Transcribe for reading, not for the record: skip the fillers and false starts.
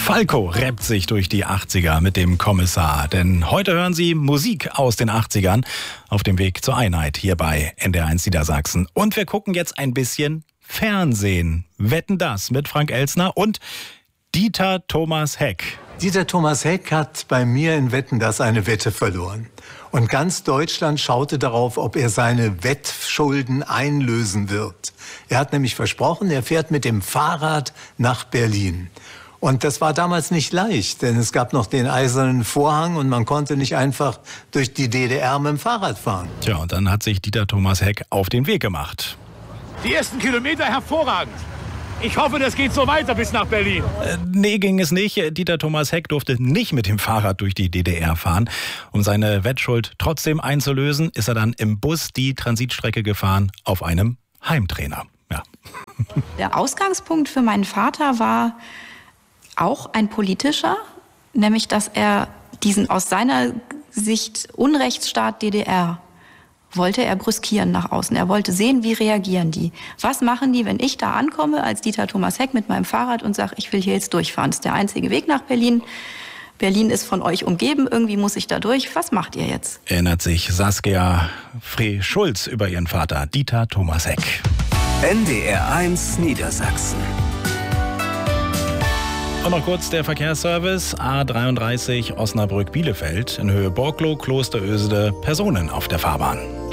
Falco rappt sich durch die 80er mit dem Kommissar. Denn heute hören Sie Musik aus den 80ern auf dem Weg zur Einheit hier bei NDR1 Niedersachsen. Und wir gucken jetzt ein bisschen Fernsehen. Wetten, das mit Frank Elstner und Dieter Thomas Heck. Dieter Thomas Heck hat bei mir in Wetten, das eine Wette verloren. Und ganz Deutschland schaute darauf, ob er seine Wettschulden einlösen wird. Er hat nämlich versprochen, er fährt mit dem Fahrrad nach Berlin. Und das war damals nicht leicht, denn es gab noch den eisernen Vorhang und man konnte nicht einfach durch die DDR mit dem Fahrrad fahren. Tja, und dann hat sich Dieter Thomas Heck auf den Weg gemacht. Die ersten Kilometer hervorragend. Ich hoffe, das geht so weiter bis nach Berlin. Nee, ging es nicht. Dieter Thomas Heck durfte nicht mit dem Fahrrad durch die DDR fahren. Um seine Wettschuld trotzdem einzulösen, ist er dann im Bus die Transitstrecke gefahren auf einem Heimtrainer. Ja. Der Ausgangspunkt für meinen Vater war auch ein politischer, nämlich dass er diesen aus seiner Sicht Unrechtsstaat DDR wollte er brüskieren nach außen. Er wollte sehen, wie reagieren die. Was machen die, wenn ich da ankomme als Dieter Thomas Heck mit meinem Fahrrad und sage, ich will hier jetzt durchfahren. Das ist der einzige Weg nach Berlin. Berlin ist von euch umgeben, irgendwie muss ich da durch. Was macht ihr jetzt? Erinnert sich Saskia Frey-Schulz über ihren Vater Dieter Thomas Heck. NDR1 Niedersachsen. Und noch kurz der Verkehrsservice. A33 Osnabrück-Bielefeld in Höhe Borklow, Klosterösede, Personen auf der Fahrbahn.